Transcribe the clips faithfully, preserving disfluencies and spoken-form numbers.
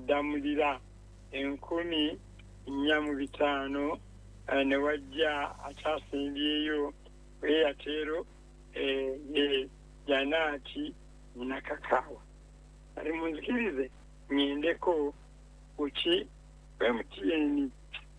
n'addamulira enkumi nnya mu bitaano ne wajja akyasimbyeyo Airtel ye Janaati Nakakaawa. Ali munzikirize nyendeko kuki M T N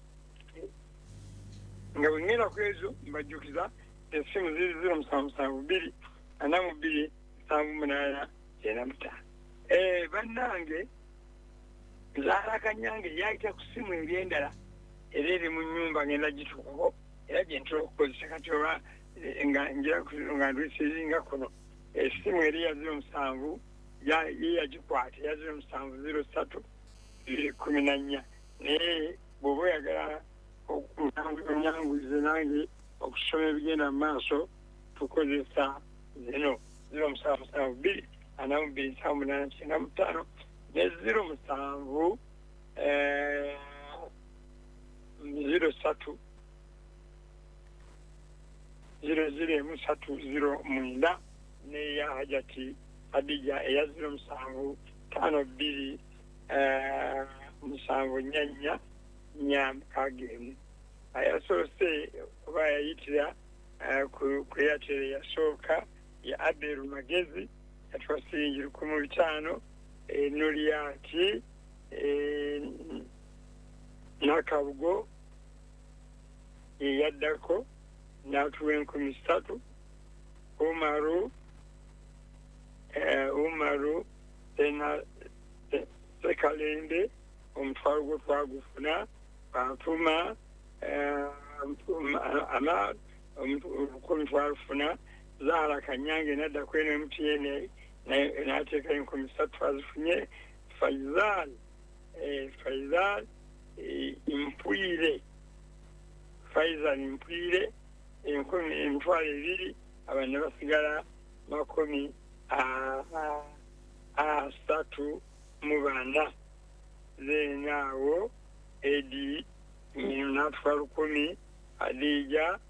nga bwengera ku ezo mbajjukiza essimu ziri ziro musanvu musanvu bbiri ana mu bbiri musanvu munaana kyenda mutaano. Bannange Zaala Kanyange yayita ku ssimu eri endala era eri mu nnyumba ngenda gituukako era gye ntera okukozesa kati oba nga ngira nga ndwisiringa kuno essimu eri ya ziro musanvu ye yagikwata ya ziro musanvu ziro ssatu kumi na nnya naye bw'oba oyagala onyangulize nange okusoma ebigenda mu maaso tukozesa zino ziro musanvu musanvu bbiri ana mu bbiri nsanvu munaana kyenda mutaano ne ziro musanvu ziro ssatu ziro ziro emu ssatu ziro mwenda n'eya Hajati Adija eya ziro musanvu ttaano bbiri musanvu nnya nnya nnya mukaaga emu. Ayasoose oba yayitira ku Airtel yasooka ya Aberu Magezi yatwa siringi lukumi bitaano Nuriati Nakabugo yaddako n'atuwa enkumi ssatu Umaru Umaru tena Sekalende omutwalo gwe twagufuna bantuma Amad olukumi twalufuna Zaala Kanyange nadda kweno M T N n'ateeka enkumi ssatu twazifunye Faizal Faizal Impwire Faizal Impwire enkumi emitwalo ebiri abantu ne basigala makumi asatu mu bana zeenaawo Edi n'atuwa lukumi Adija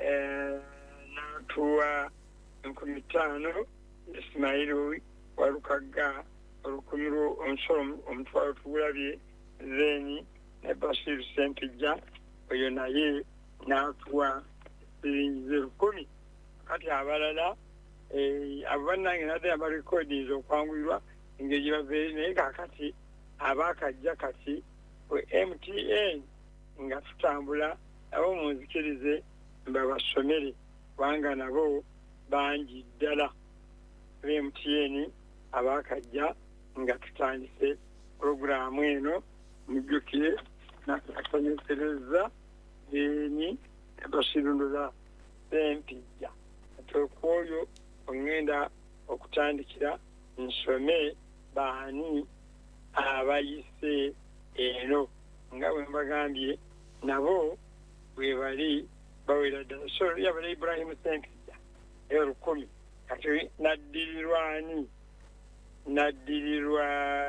n'atuwa enkumi ttaano Ismaili Walukaga olukumi omusolo omutwalo tugulabye Zeni ne Basiru Sempijja oyo naye n'atuwa siringi lukumi. Kati abalala abo bannange nadde amarekodinzi okwanguyirwa engeri gye babeere naye kaakati abaakajja kati M T N nga tutambula nabo munzikirize mbabasomere kubanga nabo bangi ddala M T N abaakajja nga tutandise puroguraamu eno mujjukire nakasonyesereza Zeni Basirundola Sempijja ate okwoyo ongenda okutandikira nsome baani abayise eno nga bwe mbagambye nabo bwe bali bawera ddala so yabala Ibrahim Sempijja eyo lukumi kati naddirirwani naddirirwa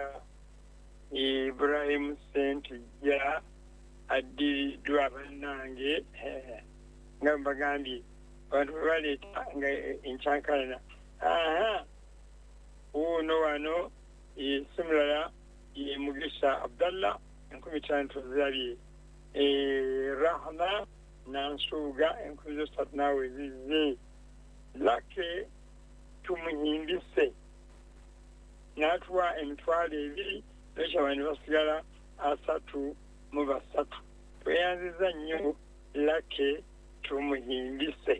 Ibrahim Sempijja addiriddwa bannange nga mbagambye abantu bwe baleeta nga enkyankalana aha uno wano simulala ye Mugisha Abdallah enkumi ttaano tuzirabye Rahma Nansuuga enkumi zo ssatu naawe zize Lake tumuhimbise n'atuwa emitwalo ebiri n'ekyaba ne basigala asatu mu basatu. Tweyanziza nnyo Lake tumuhimbise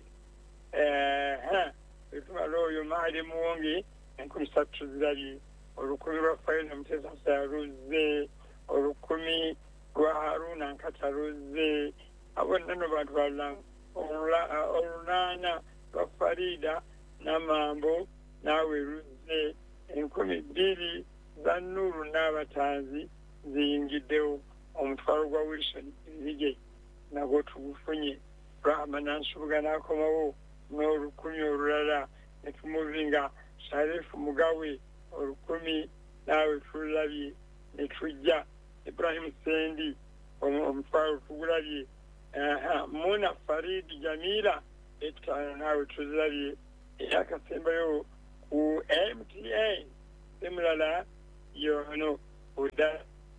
etumala oyo maali muwonge enkumi ssatu tuzirabye olukumi lwa Faina Mutesasa yaluze olukumi lwa Haruna Nkata luze abo nano bantu balala olunaana lwa Farida Namambo naawe luze enkumi bbiri za Nuru n'abatanzi ziyingiddewo omutwalo gwa Wilson Zige nagwo tugufunye Rahma Nansuuga n'akomawo n'olukumi olulala ne tumuvinga Sharifu Mugawe olukumi naawe tulabye ne tujja Ibrahim Sendi omutwalo tugulabye Muna Farid Jamila ettaano naawe tuzirabye era akasembayo ku M T N semulala yono Uda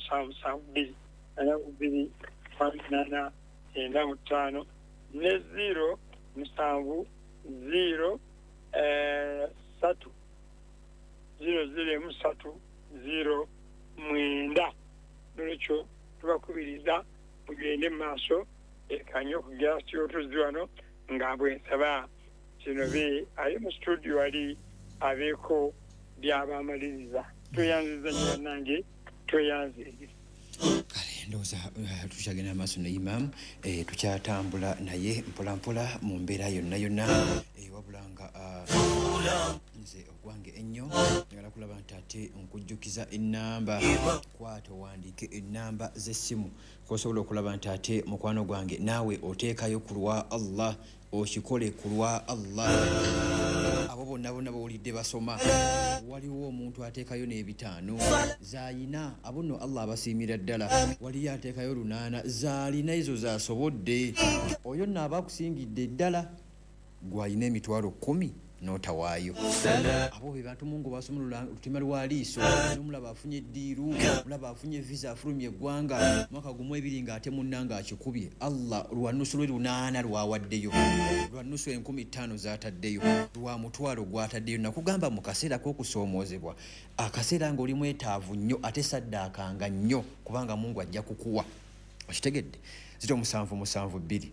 musanvu musanvu bbiri ana mu bbiri nkaaga munaana kyenda mu ttaano ne zero musanvu zero ssatu zero zero emu ssatu zero mwenda nolwekyo tubakubiriza mugende mu maaso ekanye okugera sityotozi wano nga bwensaba kino be ali mu studio ali abeeko byabamaliriza tweyanziza nnyo bannange tweyanze kale ndowooza tukyagenda maaso ne imam tukyatambula naye mpolampola mu mbeera yonna yonna wabula nga nze ogwange ennyo njagala kulaba nti ate nkujjukiza ennamba kwata owandiike ennamba z'essimu kosobola okulaba nti ate mukwano gwange naawe oteekayo ku lwa Allah okikole ku lwa Allah abo bonna bonna bawulidde basoma waliwo omuntu ateekayo n'ebitaano zaayina abo nno Allah abasiimira ddala waliyo ateekayo lunaana zaalina ezo zaasobodde oyo nno aba akusingidde ddala gwalina emitwalo kkumi n'otawaayo abo be bantu mungu basoma lutima lwa liiso n'omulaba afunye eddiiru mulaba afunye visa afulumye eggwanga mwaka gumu ebiri ng'ate munnanga akikubye Allah lwanusu lwe lunaana lwawaddeyo lwanusu enkumi ttaano zaataddeyo lwa mutwalo gwataddeyo nakugamba mu kaseera k'okusoomoozebwa akaseera ng'oli mwetaavu nnyo ate saddaakanga nnyo kubanga mungu ajja kukuwa okitegedde ziro musanvu musanvu bbiri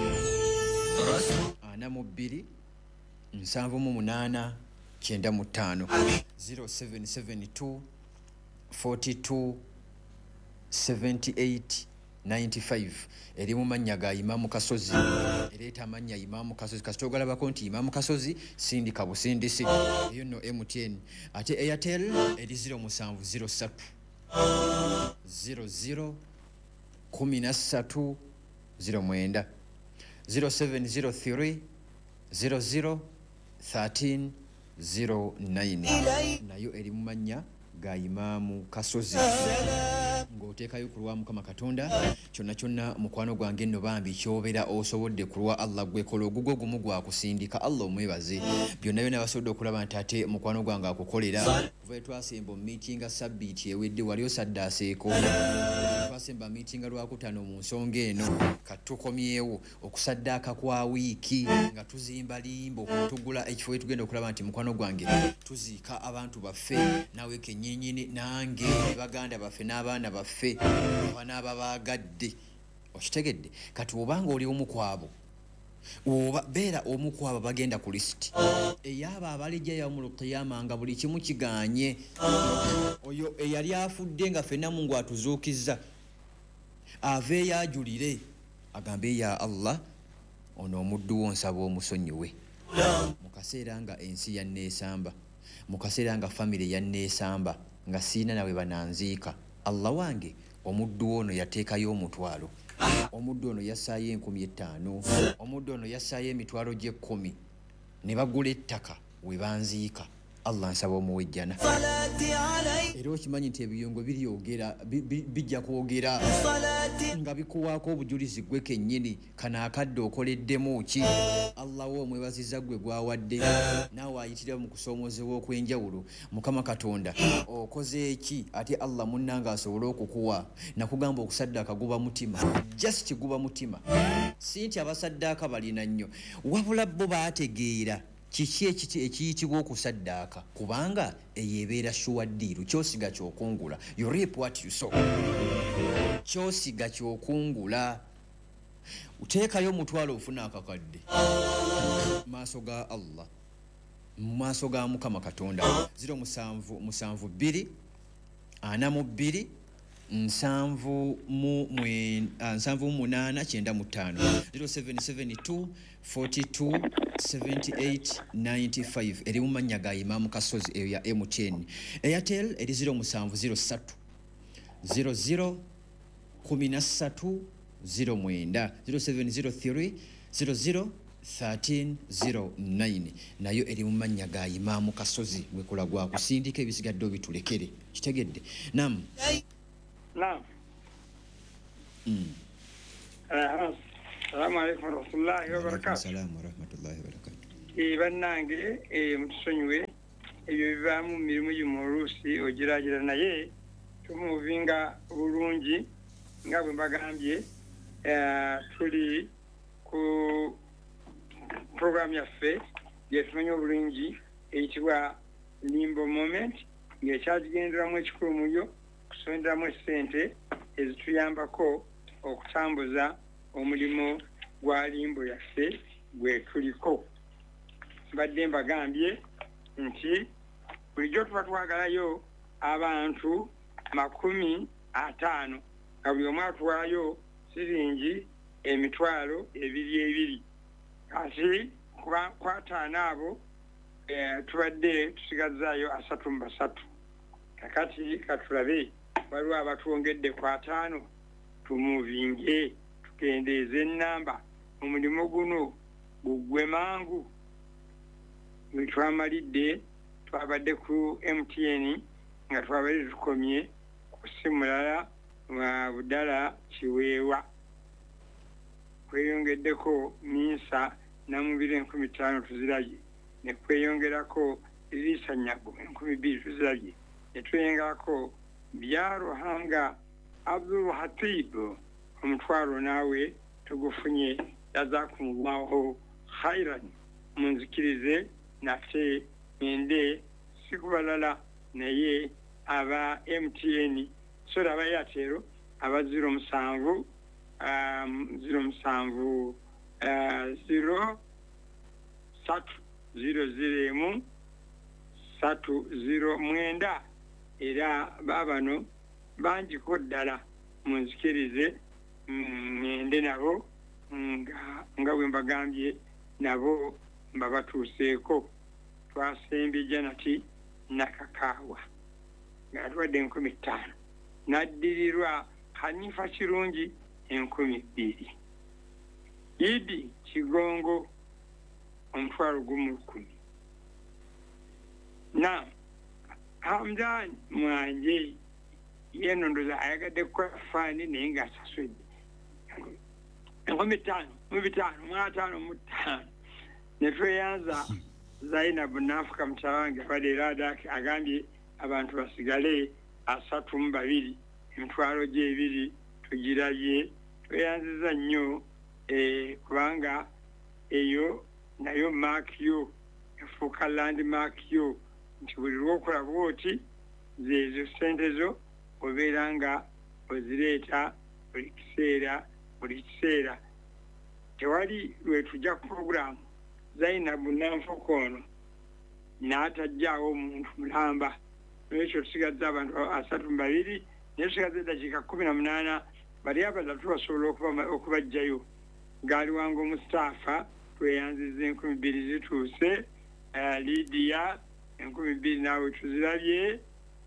ana mu bbiri nsanvu mu munaana kyenda mu ttaano zero seven seven two forty-two seventy-eight ninety-five eri mu mannya ga Imaamu Kasozi ereeta amannya Imaamu Kasozi kasita ogalabako nti Imaamu Kasozi sindika busindisi eyo nno M T N ate Airtel eri zero musanvu zero ssatu zero zero kumi na ssatu zero mwenda zero seven zero three zero zero thirteen zero nine nayo eri mu mannya ga Imaamu Kasozi ng'oteekayo ku lwa Mukama Katonda kyonna kyonna mukwano gwange nno bambi kyobeera osobodde ku lwa Allah gwekola ogugwo gumu gwakusindika Allah omwebaze byonna byonna basobodde okulaba nti ate mukwano gwange akukolera kuva twasemba omumiitinga sabbiiti ewedde wali osaddaaseeko twasemba miitinga lwakutaano mu nsonga eno katukomyewo okusaddaaka kwa wiiki nga tuzimba limbo tugula ekifo we tugenda okulaba nti mukwano gwange tuziika abantu baffe nawe kennyinnyini nange baganda baffe n'abaana baffe banaaba baagadde okitegedde kati obanga oli omu kwabo oba beera omu kwabo bagenda ku lisiti eyabo abalijja yaumul qiyama nga buli kimu kiganye oyo eyali afudde nga ffenna mungu atuzuukizza aveeyo ajulire agambe ya Allah ono omuddu wo nsaba omusonyiwe mu kaseera nga ensi yanneesamba mu kaseera nga famire yanneesamba nga siina nawe bananziika Allah wange omuddu ono yateekayo omutwalo omuddu ono yassaayo enkumi ettaano omuddu ono yassaayo emitwalo gy'ekkumi ne bagula ettaka we banziika Allah nsaba omuwejjana era okimanyi nti ebiyongo biryogera bijja kwogera nga bikuwaako obujulizi gwe kennyini kano akadde okoleddemu ki Allah wo omwebaziza gwe gwawadde naawe ayitira mu kusoomoozebwa okw'enjawulo Mukama Katonda okoze eki ate Allah munnanga asobole okukuwa nakugamba okusaddaaka guba mutima just guba mutima si nti abasaddaaka balina nnyo wabula bo baategeera kiki ekiti ekiyitibwa okusaddaaka kubanga eyo ebeera shuwaddiiru kyosiga kyokungula you reap what you sow kyosiga kyokungula uteekayo omutwalo ofuna akakadde maaso ga Allah mu maaso ga Mukama Katonda ziro musanvu musanvu bbiri ana mu bbiri nsanvu mu nsanvu mu munaana kyenda mu ttaano zero seven seven two forty-two seventy-eight ninety-five eri mu mannya ga Imaamu Kasozi eyo ya M T N Airtel eri ziro musanvu ziro ssatu zero zero kumi na ssatu zero mwenda zero seven zero three zero zero thirteen zero nine nayo eri mu mannya ga Imaamu Kasozi gwekola gwa kusindika ebisigadde obitulekere kitegedde nam Naam. Mm. Uh, Assalamu alaikum warahmatullahi wabarakatuh. Assalamu warahmatullahi wabarakatuh. Eh bannange eh mutusonyiwe ebyo bivaamu mirimu gy'omuluusi ogiraagira naye tumuvinga bulungi nga bwe mbagambye uh, tuli ku program yaffe gyetumanyi obulungi eyitibwa Limbo Moment ng'ekyagigenderamu ekikulu mu yo kusonderamu essente ezituyambako okutambuza omulimu gwa limbo yaffe gwe tuliko. Mbadde mbagambye nti bulijjo tuba twagalayo abantu makumi ataano nga buli omu atwaayo siringi emitwalo ebiri ebiri. Kati ku ataano abo eh, tubadde tusigazaayo asatu mu basatu. Kakati katulabe waliwo abatwongedde ku ataano tumuvinge tukendeeze ennamba omulimu guno gugwe mangu. Bwe twamalidde twabadde ku M T N nga twabadde tukomye ku ssimu mulala wa Budala Kiweewa kweyongeddeko Minsa Namubiri enkumi ttaano tuzirabye ne kweyongerako Irisa Nyago enkumi bbiri tuzirabye ne tweyongerako Byaruhanga Abdul Hatib omutwalo naawe tugufunye yazaakumullahu khairan. Munzikirize nate ngende sikubalala naye aba M T N sola aba Airtel aba zero musanvu um, zero musanvu uh, zero satu zero zero emu satu zero mwenda era babano banjiko ddala munzikirize ngende nabo nga nga bwe mbagambye nabo mbabatuuseeko. Twasembye janati nakakaawa nga tuwadde enkumi ttaano naddirirwa Hanifa Kirungi enkumi bbiri, Idi Kigongo omutwalo gumu lukumi na Hamdan Mwanje yeno ndoza ayagadde kukola faani naye ng'asasudde enkumi ttaano mu bitaano mu ataano mu ttaano. Ne tweyanza Zainabu Nafuka mukyala wange abadde era agambye abantu basigale asatu mu babiri emitwalo gye ebiri tugirabye. Tweyanziza nnyo eh, kubanga eyo nayo mark yo efuuka landmark yo nti buli lwokola bwoti zeezo ssente zo obeera nga ozireeta buli kiseera buli kiseera. Tewali lwetujja puroguramu Zainabu Nanfuka ono n'atajjaawo omuntu mulamba ekyo tusigazza abantu asatu mu babiri naye tusigazza eddakiika kumi na munaana bali abalala tubasobola okubajjayo. Gaaliwango Mustapha tweyanziza enkumi bbiri zituuse, uh, Lydia enkumi bbiri naawe tuzirabye,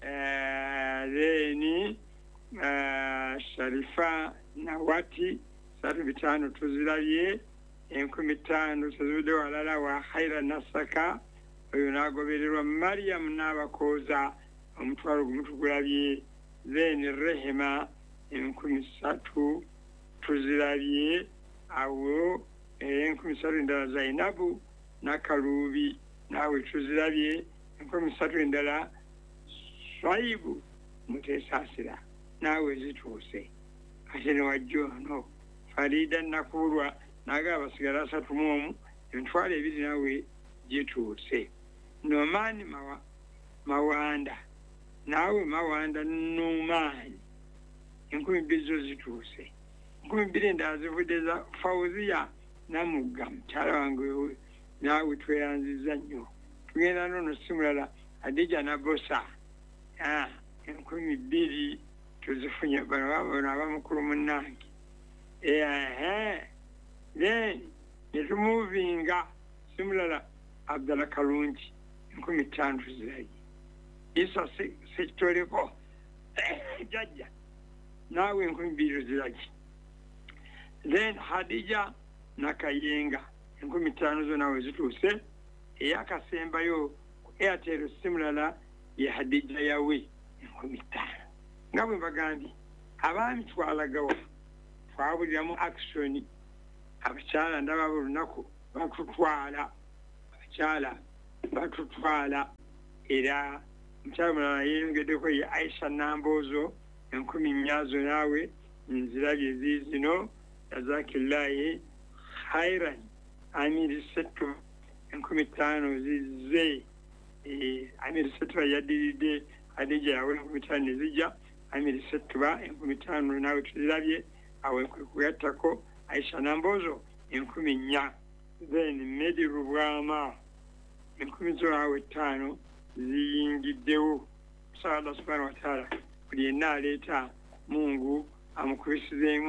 Leeni uh, Sharifa Nawati satu bitaano tuzirabye, enkumi ttaano tuzudde walala wa Khaira Nasaka oyo n'agobererwa Mariam n'abakooza omutwalo gumu tugulabye. Then Rehema enkumi ssatu tuzirabye awo enkumi ssatu endala Zainabu Nakalubi naawe tuzirabye enkumi ssatu endala Swaibu Mutesaasira naawe zituuse. Ate ne wajja ono Farida Nakulwa n'agamba basigala asatu mu omu emitwalo ebiri naawe gituuse. Nomani mawa, Mawanda naawe Mawanda Numaani enkumi bbiri zo zituuse. Enkumi bbiri endala zivudde za Fauziya Namugga mukyala wange naawe tweyanziza nnyo. Tugenda nono si mulala Adija Nabosa ah, enkumi bbiri tuzifunye bano babona abamukulu munnange. Ehe then netumuvinga si mulala Abdala Kalungi enkumi ttaano tuzirabye. Isa Sekitoleko jajja naawe enkumi bbiri tuzirabye. Then Hadija Nakayenga enkumi ttaano zo naawe zituuse. Eyakasembayo ku Airtel si mulala ye Hadija yawe enkumi ttaano. Nga bwe mbagambye abaami twalagawa twabuliramu action. Abakyala ndaba olunaku batutwala abakyala batutwala era omukyala mulala yeeyongeddeko ye Aisha Namboozo enkumi nnya zo naawe nzirabye ziizino jazakillahi khairan amiri settu enkumi ttaano zize amiri settuba yaddiridde Adija yawe enkumi ttaano ne zijja amiri settuba enkumi ttaano naawe tuzirabye awe kwe kugattako Aisha Namboozo enkumi nnya then Medi Rubwama enkumi zo naawe ttaano ziyingiddewo kusaba Allah subhanahu wa ta'ala buli yenna aleeta Mungu amukubisizeemu